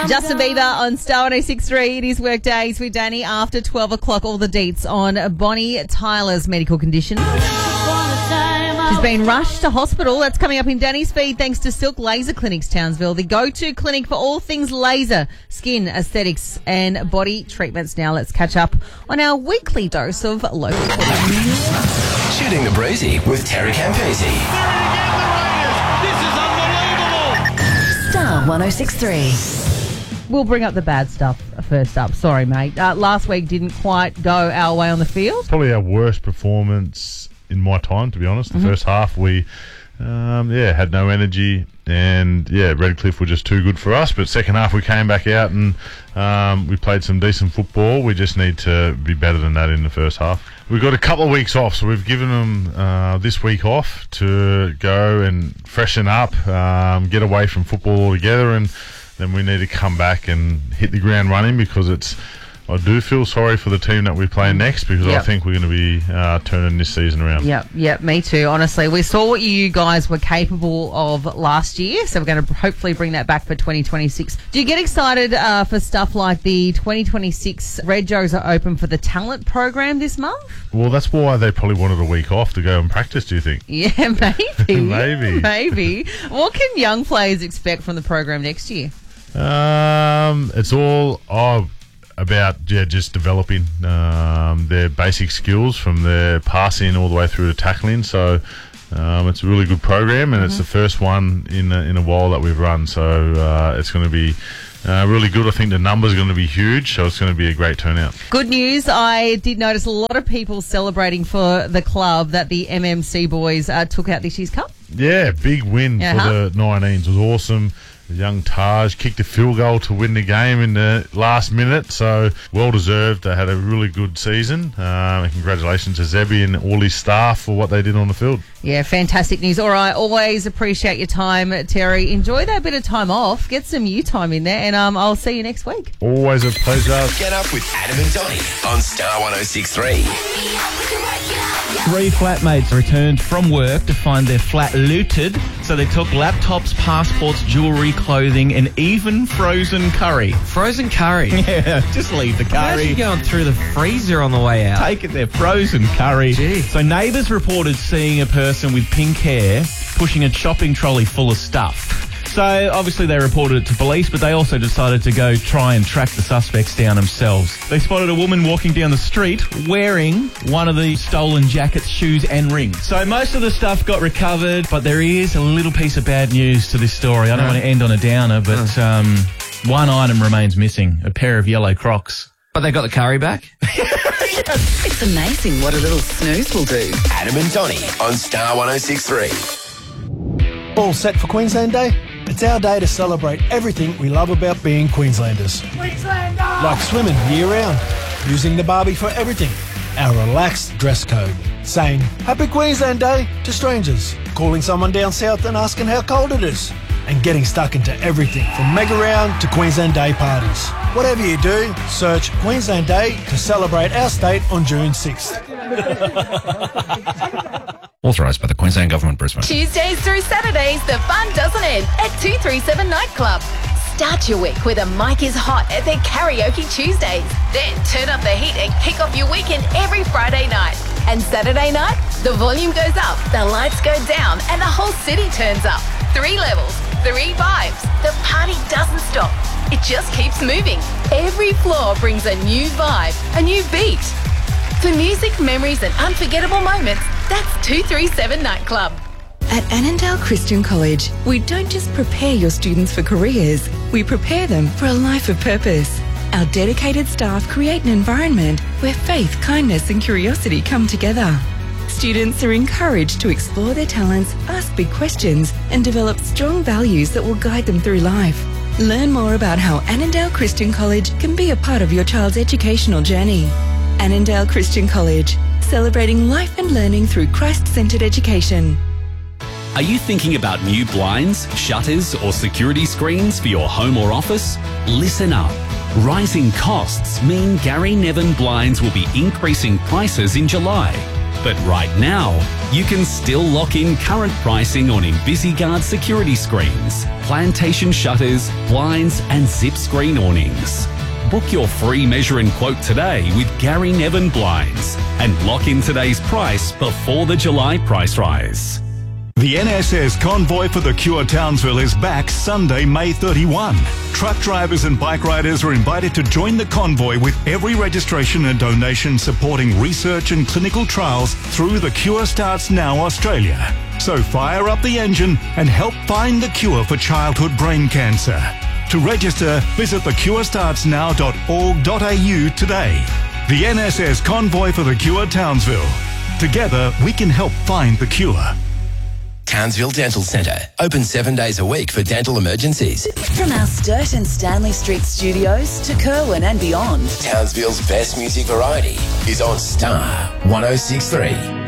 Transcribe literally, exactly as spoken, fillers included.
Justin Bieber on Star one oh six point three. It is work days with Danny after twelve o'clock. All the deets on Bonnie Tyler's medical condition. She's been rushed to hospital. That's coming up in Danny's feed thanks to Silk Laser Clinics, Townsville, the go-to clinic for all things laser, skin, aesthetics and body treatments. Now let's catch up on our weekly dose of local footy. Shooting the Breezy with Terry Campese. This is unbelievable. Star one oh six point three. We'll bring up the bad stuff first up. Sorry, mate. Uh, last week didn't quite go our way on the field. Probably our worst performance in my time, to be honest. The Mm-hmm. first half, we, um, yeah, had no energy, and yeah, Redcliffe were just too good for us. But second half, we came back out and um, we played some decent football. We just need to be better than that in the first half. We've got a couple of weeks off, so we've given them uh, this week off to go and freshen up, um, get away from football altogether, and then we need to come back and hit the ground running, because it's. I do feel sorry for the team that we play next, because Yep. I think we're going to be uh, turning this season around. Yep, yep, me too, honestly. We saw what you guys were capable of last year, so we're going to hopefully bring that back for twenty twenty-six. Do you get excited uh, for stuff like the twenty twenty-six Red Joes are open for the talent program this month? Well, that's why they probably wanted a week off to go and practice, do you think? Yeah, maybe. Maybe. Maybe. What can young players expect from the program next year? Um, it's all oh, about yeah, just developing um, their basic skills from their passing all the way through to tackling. So um, it's a really good program, and mm-hmm. it's the first one in a, in a while that we've run. So uh, it's going to be uh, really good. I think the numbers are going to be huge, so it's going to be a great turnout. Good news. I did notice a lot of people celebrating for the club that the M M C boys uh, took out this year's cup. Yeah, big win uh-huh. for the nineteens. It was awesome. Young Taj kicked a field goal to win the game in the last minute, so well deserved. They had a really good season. Um, and congratulations to Zebby and all his staff for what they did on the field. Yeah, fantastic news. All right, always appreciate your time, Terry. Enjoy that bit of time off. Get some you time in there, and um, I'll see you next week. Always a pleasure. Get up with Adam and Donnie on Star one oh six point three. Three flatmates returned from work to find their flat looted, so they took laptops, passports, jewellery, clothing, and even frozen curry. Frozen curry? Yeah, just leave the curry. Imagine going through the freezer on the way out. Take it there, frozen curry. Gee. So neighbours reported seeing a person with pink hair pushing a shopping trolley full of stuff. So obviously they reported it to police, but they also decided to go try and track the suspects down themselves. They spotted a woman walking down the street wearing one of the stolen jackets, shoes and rings. So most of the stuff got recovered, but there is a little piece of bad news to this story. I don't Uh. want to end on a downer, but um, one item remains missing, a pair of yellow Crocs. But they got the curry back? It's amazing what a little snooze will do. Adam and Donnie on Star one oh six point three. All set for Queensland Day? It's our day to celebrate everything we love about being Queenslanders. Queenslander! Like swimming year-round, using the Barbie for everything, our relaxed dress code, saying Happy Queensland Day to strangers, calling someone down south and asking how cold it is, and getting stuck into everything from mega round to Queensland Day parties. Whatever you do, search Queensland Day to celebrate our state on June sixth. Authorised by the Queensland Government, Brisbane. Tuesdays through Saturdays, the fun doesn't end at two three seven Nightclub. Start your week with a Mike is Hot at their Karaoke Tuesdays. Then turn up the heat and kick off your weekend every Friday night. And Saturday night, the volume goes up, the lights go down, and the whole city turns up. Three levels, three vibes. The party doesn't stop. It just keeps moving. Every floor brings a new vibe, a new beat. For music, memories, and unforgettable moments, that's two three seven Nightclub. At Annandale Christian College, we don't just prepare your students for careers, we prepare them for a life of purpose. Our dedicated staff create an environment where faith, kindness and curiosity come together. Students are encouraged to explore their talents, ask big questions and develop strong values that will guide them through life. Learn more about how Annandale Christian College can be a part of your child's educational journey. Annandale Christian College, celebrating life and learning through Christ-centred education. Are you thinking about new blinds, shutters or security screens for your home or office? Listen up. Rising costs mean Gary Nevin Blinds will be increasing prices in July. But right now, you can still lock in current pricing on InvisiGuard security screens, plantation shutters, blinds and zip screen awnings. Book your free measure and quote today with Gary Nevin Blinds and lock in today's price before the July price rise. The N S S Convoy for the Cure Townsville is back Sunday, May thirty-first. Truck drivers and bike riders are invited to join the convoy with every registration and donation supporting research and clinical trials through The Cure Starts Now Australia. So fire up the engine and help find the cure for childhood brain cancer. To register, visit the cure starts now dot org dot a u today. The N S S Convoy for the Cure Townsville. Together, we can help find the cure. Townsville Dental Centre, open seven days a week for dental emergencies. From our Sturt and Stanley Street studios to Kerwin and beyond. Townsville's best music variety is on Star one oh six point three.